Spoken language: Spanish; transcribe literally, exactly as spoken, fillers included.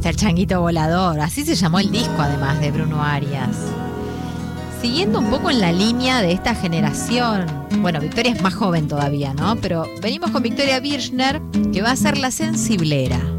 está el changuito volador. Así se llamó el disco, además, de Bruno Arias. Siguiendo un poco en la línea de esta generación. Bueno, Victoria es más joven todavía, ¿no? Pero venimos con Victoria Birchner, que va a ser la sensiblera.